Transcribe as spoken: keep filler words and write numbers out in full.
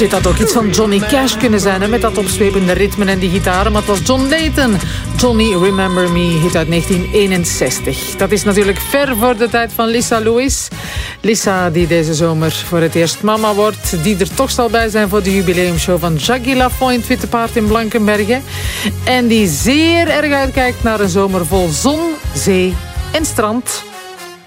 Dit had ook iets van Johnny Cash kunnen zijn, hè, met dat opzwepende ritme en die gitaren. Maar het was John Leyton. Johnny Remember Me, hit uit negentien eenenzestig. Dat is natuurlijk ver voor de tijd van Lisa Lewis. Lisa die deze zomer voor het eerst mama wordt. Die er toch zal bij zijn voor de jubileumshow van Jackie Lafont in het Witte Paard in Blankenberge. En die zeer erg uitkijkt naar een zomer vol zon, zee en strand.